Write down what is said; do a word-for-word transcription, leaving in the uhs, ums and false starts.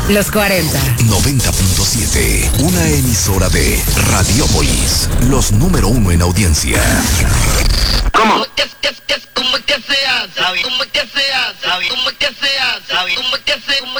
Los cuarenta. noventa punto siete. Una emisora de Radiópolis. Los número uno en audiencia. ¿Cómo? ¿Qué, qué, qué, ¿Cómo es que se hace? ¿Cómo es que se hace? ¿Cómo es que se hace? ¿Cómo es que se